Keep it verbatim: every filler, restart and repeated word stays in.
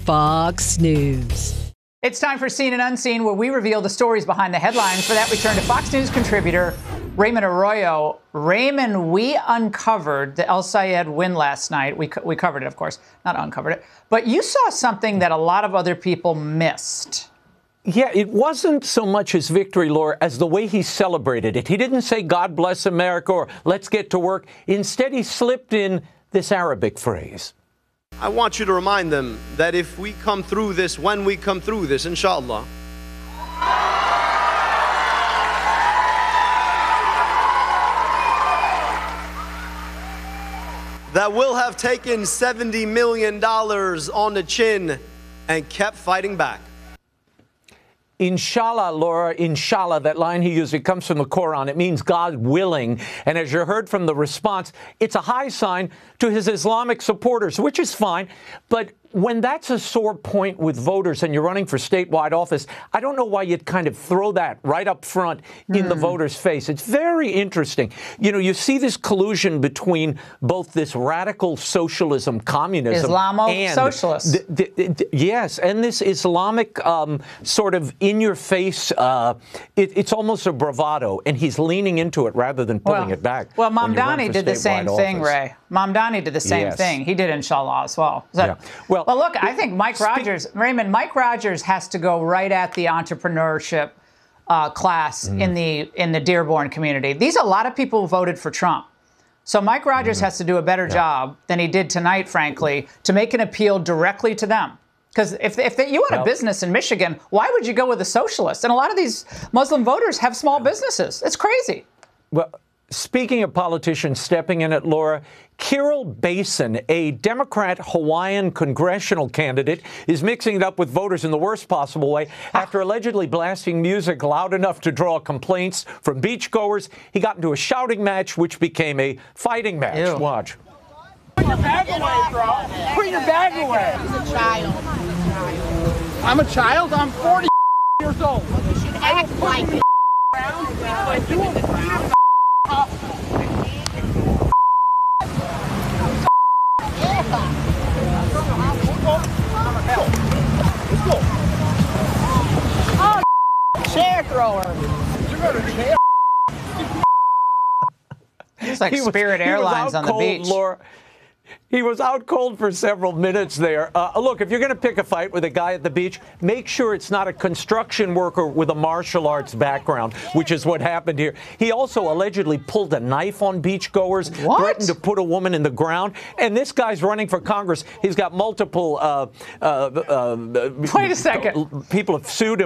Fox News. It's time for Seen and Unseen, where we reveal the stories behind the headlines. For that, we turn to Fox News contributor Raymond Arroyo. Raymond, we uncovered the El Sayed win last night. We, we covered it, of course, not uncovered it. But you saw something that a lot of other people missed. Yeah, it wasn't so much his victory, Laura, as the way he celebrated it. He didn't say, God bless America, or let's get to work. Instead, he slipped in this Arabic phrase. I want you to remind them that if we come through this, when we come through this, inshallah, that we'll have taken seventy million dollars on the chin and kept fighting back. Inshallah, Laura, inshallah, that line he used, it comes from the Quran. It means God willing. And as you heard from the response, it's a high sign to his Islamic supporters, which is fine. But when that's a sore point with voters and you're running for statewide office, I don't know why you'd kind of throw that right up front in mm. the voters' face. It's very interesting. You know, you see this collusion between both this radical socialism, communism, Islamo-socialist. and the, the, the, yes, and this Islamic um, sort of in-your-face. Uh, it, it's almost a bravado, and he's leaning into it rather than pulling well, it back. Well, Mamdani did the same office. thing, Ray. Mamdani did the same yes. thing. He did inshallah as well. So, yeah. Well. Well, look, I think Mike Rogers, Raymond, Mike Rogers has to go right at the entrepreneurship uh, class mm. in the in the Dearborn community. These are a lot of people who voted for Trump. So Mike Rogers mm. has to do a better yeah. job than he did tonight, frankly, to make an appeal directly to them. Because if, if they, you own well, a business in Michigan, why would you go with a socialist? And a lot of these Muslim voters have small businesses. It's crazy. Well, speaking of politicians stepping in it, Laura, Kirill Basin, a Democrat Hawaiian congressional candidate, is mixing it up with voters in the worst possible way. After allegedly blasting music loud enough to draw complaints from beachgoers, he got into a shouting match, which became a fighting match. Ew. Watch. Put your bag away, bro. Put your bag away. He's a child. I'm a child? I'm forty years old. You should act like it. Like you a Chair thrower. You're going to jail. It's like He was- Spirit he was Airlines out on the cold, beach. Laura. He was out cold for several minutes there. Uh, look, if you're going to pick a fight with a guy at the beach, make sure it's not a construction worker with a martial arts background, which is what happened here. He also allegedly pulled a knife on beachgoers, What? threatened to put a woman in the ground. And this guy's running for Congress. He's got multiple uh, uh, uh, Wait a second. people have sued him.